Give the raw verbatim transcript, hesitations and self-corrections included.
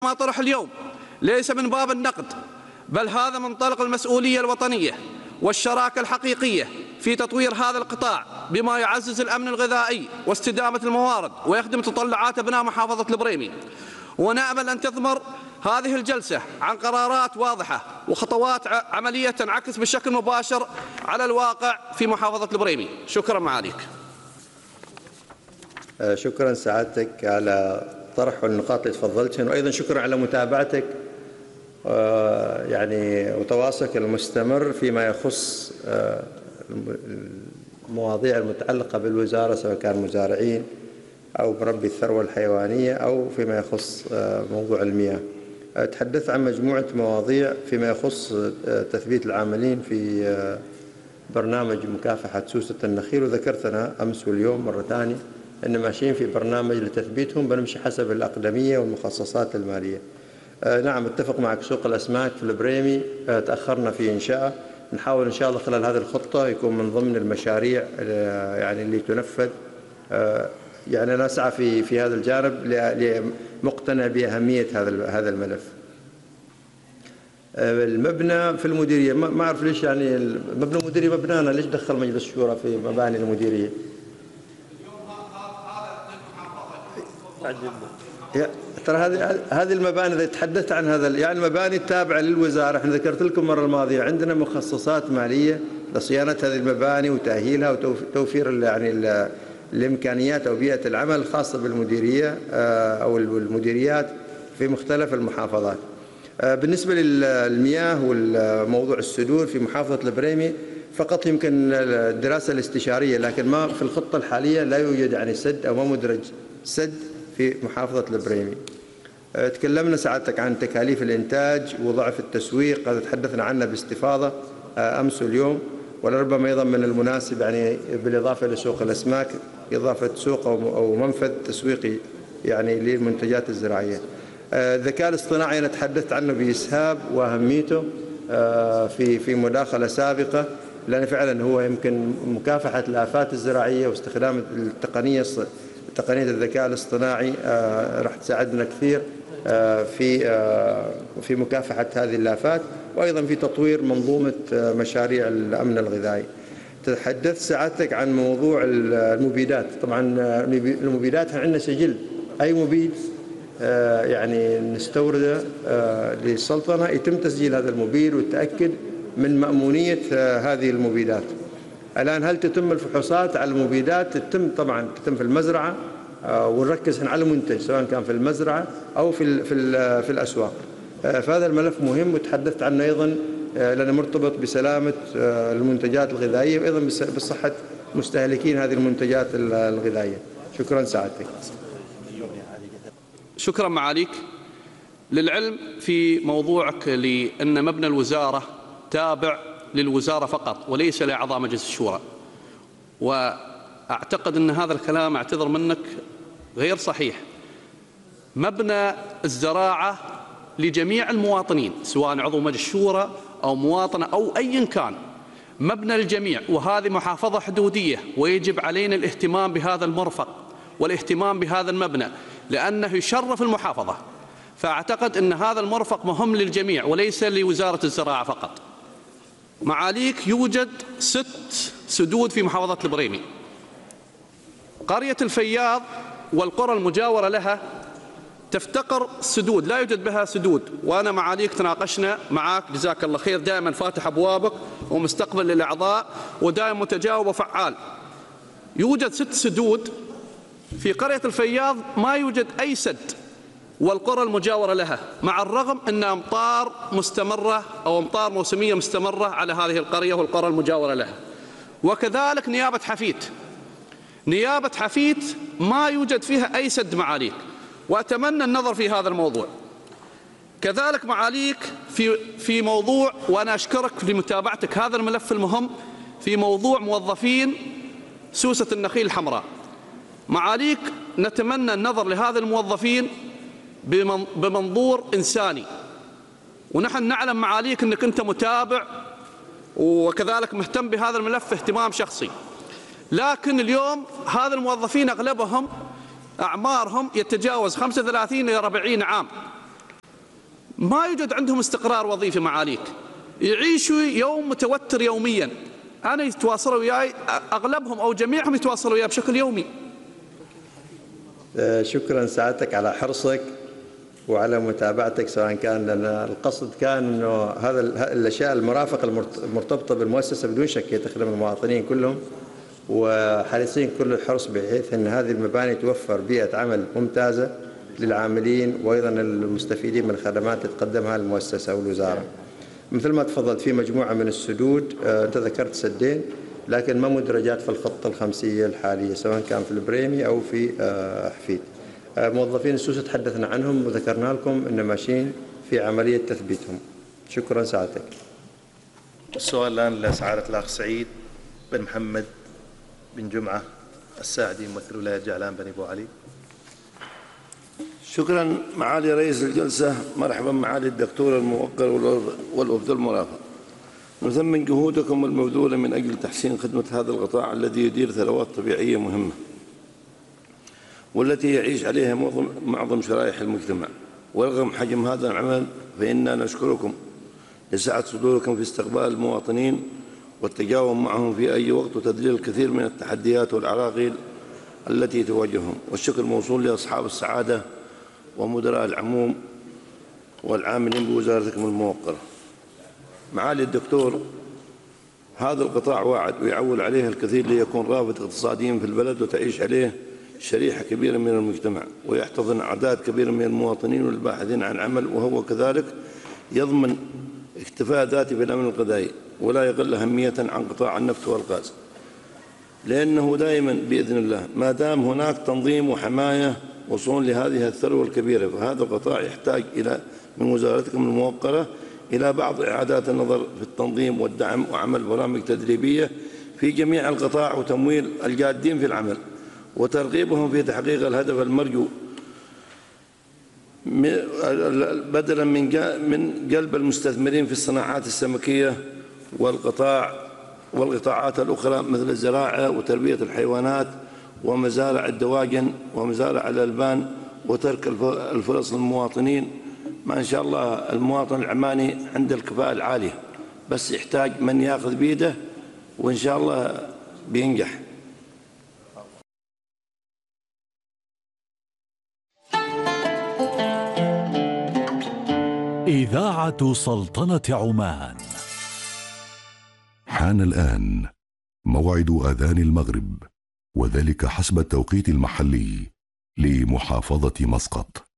ما طرح اليوم ليس من باب النقد، بل هذا منطلق المسؤولية الوطنية والشراكة الحقيقية في تطوير هذا القطاع بما يعزز الأمن الغذائي واستدامة الموارد ويخدم متطلعات أبناء محافظة البريمي. ونأمل أن تثمر هذه الجلسة عن قرارات واضحة وخطوات عملية تنعكس بشكل مباشر على الواقع في محافظة البريمي. شكرا معاليك. شكرا سعادتك على طرح النقاط اللي تفضلتها، وأيضا شكرا على متابعتك يعني وتواصلك المستمر فيما يخص المواضيع المتعلقة بالوزارة، سواء كان مزارعين أو مربي الثروة الحيوانية أو فيما يخص موضوع المياه. تحدثت عن مجموعة مواضيع فيما يخص تثبيت العاملين في برنامج مكافحة سوسة النخيل، وذكرت أنا أمس واليوم مرة ثانية أن ماشيين في برنامج لتثبيتهم، بنمشي حسب الأقدمية والمخصصات المالية. نعم، اتفق معك، سوق الأسماك في البريمي تأخرنا في إنشاءه، نحاول إن شاء الله خلال هذه الخطة يكون من ضمن المشاريع يعني اللي تنفذ. يعني أنا أسعى في في هذا الجانب لمقتنع بأهمية هذا هذا الملف. المبنى في المديرية ما أعرف ليش، يعني مبنى المديرية مبنانا، ليش دخل مجلس الشورى في مباني المديرية؟ ترى هذه هذه المباني اللي تحدثت عن هذا، يعني المباني التابعة للوزارة، احنا ذكرت لكم المرة الماضية عندنا مخصصات مالية لصيانة هذه المباني وتأهيلها وتوفير يعني الإمكانيات أو بيئة العمل الخاصة بالمديرية أو المديريات في مختلف المحافظات. بالنسبة للمياه والموضوع السدود في محافظة البريمي فقط يمكن الدراسة الاستشارية، لكن ما في الخطة الحالية لا يوجد يعني سد أو ما مدرج سد في محافظة البريمي. تكلمنا سعادتك عن تكاليف الإنتاج وضعف التسويق، هذا تحدثنا عنه باستفاضة أمس واليوم، ولربما أيضا من المناسب يعني بالإضافة لسوق الأسماك إضافة سوق أو منفذ تسويقي يعني للمنتجات الزراعية. الذكاء الاصطناعي أنا تحدثت عنه بإسهاب وأهميته في في مداخلة سابقة، لأن فعلا هو يمكن مكافحة الآفات الزراعية واستخدام التقنية تقنية الذكاء الاصطناعي راح تساعدنا كثير في في مكافحة هذه الآفات، وأيضا في تطوير منظومة مشاريع الأمن الغذائي. تحدثت سعادتك عن موضوع المبيدات، طبعا المبيدات عندنا سجل، أي مبيد يعني نستورده للسلطنة يتم تسجيل هذا المبيد والتأكد من مأمونية هذه المبيدات. الآن هل تتم الفحوصات على المبيدات؟ تتم طبعا تتم في المزرعة، ونركز على المنتج سواء كان في المزرعة أو في في في الأسواق. فهذا الملف مهم وتحدثت عنه أيضا لأنه مرتبط بسلامة المنتجات الغذائية وأيضا بصحة مستهلكين هذه المنتجات الغذائية. شكرا سعادتك. شكرا معاليك. للعلم في موضوعك لأن مبنى الوزارة تابع للوزارة فقط وليس لأعضاء مجلس الشورى، وأعتقد أن هذا الكلام أعتذر منك غير صحيح. مبنى الزراعة لجميع المواطنين سواء عضو مجلس الشورى أو مواطنة أو أيا كان، مبنى للجميع، وهذه محافظة حدودية ويجب علينا الاهتمام بهذا المرفق والاهتمام بهذا المبنى لأنه يشرف المحافظة. فأعتقد أن هذا المرفق مهم للجميع وليس لوزارة الزراعة فقط. معاليك يوجد ست سدود في محافظة البريمي. قرية الفياض والقرى المجاورة لها تفتقر سدود، لا يوجد بها سدود، وأنا معاليك تناقشنا معك، جزاك الله خير، دائما فاتح أبوابك ومستقبل للأعضاء ودائما متجاوب وفعال. يوجد ست سدود في قرية الفياض ما يوجد أي سد والقرى المجاورة لها، مع الرغم أن أمطار مستمرة أو أمطار موسمية مستمرة على هذه القرية والقرى المجاورة لها. وكذلك نيابة حفيت، نيابة حفيت ما يوجد فيها أي سد معاليك، وأتمنى النظر في هذا الموضوع. كذلك معاليك في في موضوع، وأنا أشكرك لمتابعتك هذا الملف المهم في موضوع موظفين سوسة النخيل الحمراء. معاليك نتمنى النظر لهذا الموظفين بمنظور إنساني، ونحن نعلم معاليك أنك أنت متابع وكذلك مهتم بهذا الملف اهتمام شخصي، لكن اليوم هذا الموظفين أغلبهم أعمارهم يتجاوز خمسة وثلاثين إلى أربعين عام، ما يوجد عندهم استقرار وظيفي معاليك، يعيشوا يوم متوتر يوميا. أنا يتواصلوا وياي أغلبهم أو جميعهم يتواصلوا وياي بشكل يومي. شكرا سعادتك على حرصك وعلى متابعتك، سواء كان لأن القصد كان أنه هذا الأشياء المرافقة المرتبطة بالمؤسسة بدون شك تخدم المواطنين كلهم، وحريصين كل الحرص بحيث أن هذه المباني توفر بيئة عمل ممتازة للعاملين وأيضا المستفيدين من الخدمات اللي تقدمها المؤسسة والوزارة. مثل ما تفضلت في مجموعة من السدود، أنت ذكرت سدين لكن ما مدرجات في الخطة الخمسية الحالية سواء كان في البريمي أو في حفيد. موظفين السوس تحدثنا عنهم وذكرنا لكم أن ماشيين في عملية تثبيتهم. شكرا سعادتك. السؤال الآن لسعادة الأخ سعيد بن محمد بن جمعة الساعدي ممثل ولاية جعلان بني أبو علي. شكرا معالي رئيس الجلسة. مرحبا معالي الدكتور الموقر والوفد المرافق. نثمن جهودكم المبذولة من أجل تحسين خدمة هذا القطاع الذي يدير ثروات طبيعية مهمة والتي يعيش عليها معظم, معظم شرائح المجتمع. ورغم حجم هذا العمل فإننا نشكركم لسعة صدوركم في استقبال المواطنين والتجاوب معهم في أي وقت وتذليل الكثير من التحديات والعراقيل التي تواجههم. والشكر موصول لأصحاب السعادة ومدراء العموم والعاملين بوزارتكم الموقرة. معالي الدكتور، هذا القطاع واعد ويعول عليه الكثير ليكون رافد اقتصاديا في البلد وتعيش عليه شريحة كبيرة من المجتمع، ويحتضن أعداد كبيرة من المواطنين والباحثين عن عمل، وهو كذلك يضمن اكتفاء ذاتي في الأمن الغذائي، ولا يقل أهمية عن قطاع النفط والغاز، لأنه دائما بإذن الله ما دام هناك تنظيم وحماية وصول لهذه الثروة الكبيرة، فهذا القطاع يحتاج إلى من وزارتكم الموقرة إلى بعض إعادات النظر في التنظيم والدعم وعمل برامج تدريبية في جميع القطاع وتمويل الجادين في العمل وترغيبهم في تحقيق الهدف المرجو بدلا من من جلب المستثمرين في الصناعات السمكية والقطاع والقطاعات الأخرى مثل الزراعة وتربية الحيوانات ومزارع الدواجن ومزارع الألبان، وترك الفرص للمواطنين. ما إن شاء الله المواطن العماني عنده الكفاءة العالية، بس يحتاج من يأخذ بيده وإن شاء الله بينجح. إذاعة سلطنة عمان. حان الآن موعد أذان المغرب، وذلك حسب التوقيت المحلي لمحافظة مسقط.